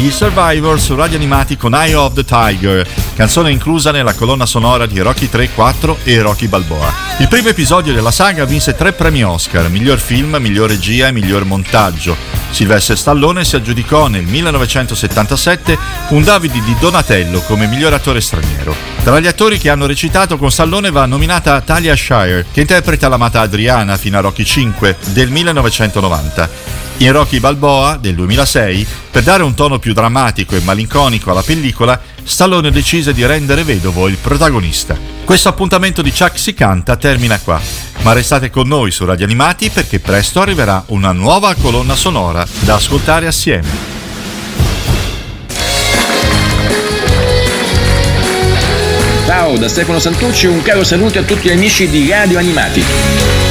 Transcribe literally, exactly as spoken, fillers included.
I Survivors su Radio Animati con Eye of the Tiger, canzone inclusa nella colonna sonora di Rocky tre, quattro e Rocky Balboa. Il primo episodio della saga vinse tre premi Oscar, miglior film, miglior regia e miglior montaggio. Sylvester Stallone si aggiudicò nel millenovecentosettantasette un David di Donatello come miglior attore straniero. Tra gli attori che hanno recitato con Stallone va nominata Talia Shire, che interpreta l'amata Adriana fino a Rocky cinque del millenovecentonovanta. In Rocky Balboa del duemilasei, per dare un tono più drammatico e malinconico alla pellicola, Stallone decise di rendere vedovo il protagonista. Questo appuntamento di Chuck si canta termina qua, ma restate con noi su Radio Animati perché presto arriverà una nuova colonna sonora da ascoltare assieme. Ciao da Stefano Santucci, un caro saluto a tutti gli amici di Radio Animati.